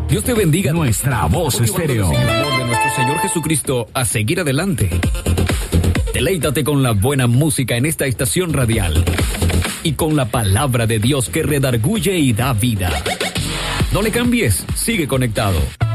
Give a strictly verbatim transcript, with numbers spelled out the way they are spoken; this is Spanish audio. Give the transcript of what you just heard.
Dios te bendiga. Nuestra Voz Estéreo. En el amor de nuestro Señor Jesucristo a seguir adelante. Deleítate con la buena música en esta estación radial y con la palabra de Dios que redarguye y da vida. No le cambies, sigue conectado.